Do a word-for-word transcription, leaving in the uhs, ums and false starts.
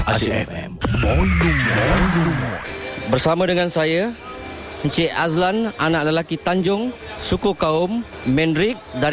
Aceh F M. Bersama dengan saya Encik Azlan, anak lelaki Tanjung, suku kaum Mendrik dari